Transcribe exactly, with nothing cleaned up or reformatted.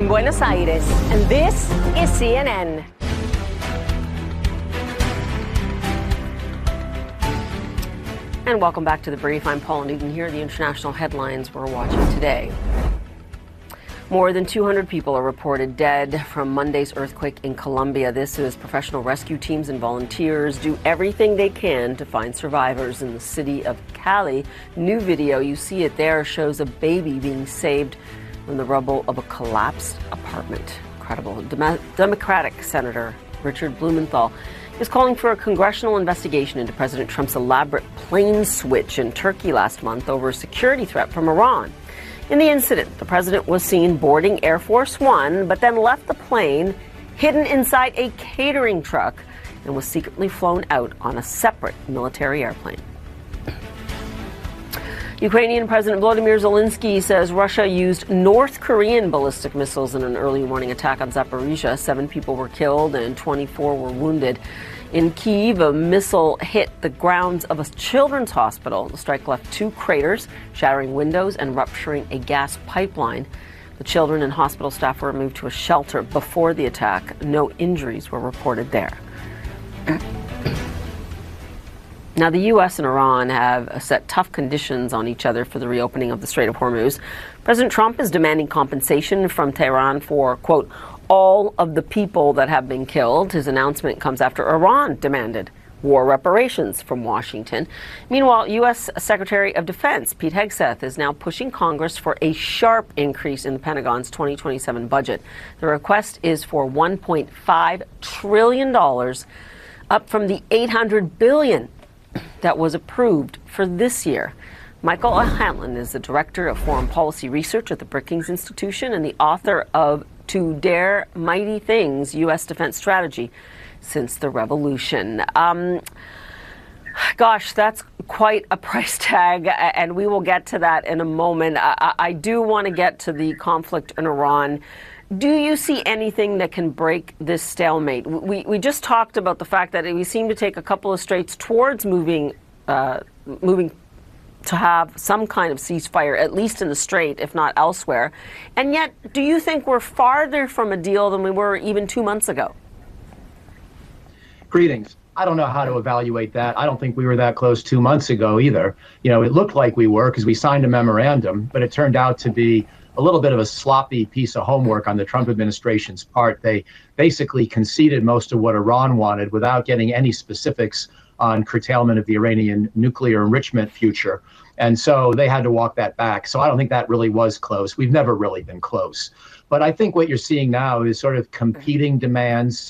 in Buenos Aires, and this is C N N. And welcome back to The Brief. I'm Paula Newton. Here are the international headlines we're watching today. More than two hundred people are reported dead from Monday's earthquake in Colombia. This as professional rescue teams and volunteers do everything they can to find survivors in the city of Cali. New video, you see it there, shows a baby being saved from the rubble of a collapsed apartment. Incredible. Dem- Democratic Senator Richard Blumenthal is calling for a congressional investigation into President Trump's elaborate plane switch in Turkey last month over a security threat from Iran. In the incident, the president was seen boarding Air Force One, but then left the plane hidden inside a catering truck and was secretly flown out on a separate military airplane. Ukrainian President Volodymyr Zelensky says Russia used North Korean ballistic missiles in an early morning attack on Zaporizhia. Seven people were killed and twenty-four were wounded. In Kyiv, a missile hit the grounds of a children's hospital. The strike left two craters, shattering windows and rupturing a gas pipeline. The children and hospital staff were moved to a shelter before the attack. No injuries were reported there. Now, the U S and Iran have set tough conditions on each other for the reopening of the Strait of Hormuz. President Trump is demanding compensation from Tehran for, quote, all of the people that have been killed. His announcement comes after Iran demanded war reparations from Washington. Meanwhile, U S Secretary of Defense Pete Hegseth is now pushing Congress for a sharp increase in the Pentagon's twenty twenty-seven budget. The request is for one point five trillion dollars, up from the eight hundred billion dollars that was approved for this year. Michael O'Hanlon is the Director of Foreign Policy Research at the Brookings Institution and the author of To Dare Mighty Things, U S Defense Strategy Since the Revolution. Um, gosh, that's quite a price tag, and we will get to that in a moment. I, I do want to get to the conflict in Iran. Do you see anything that can break this stalemate? We we just talked about the fact that we seem to take a couple of straits towards moving uh, moving to have some kind of ceasefire, at least in the Strait, if not elsewhere. And yet, do you think we're farther from a deal than we were even two months ago? Greetings. I don't know how to evaluate that. I don't think we were that close two months ago either. You know, it looked like we were because we signed a memorandum, but it turned out to be a little bit of a sloppy piece of homework on the Trump administration's part. They basically conceded most of what Iran wanted without getting any specifics on curtailment of the Iranian nuclear enrichment future. And so they had to walk that back. So I don't think that really was close. We've never really been close. But I think what you're seeing now is sort of competing demands.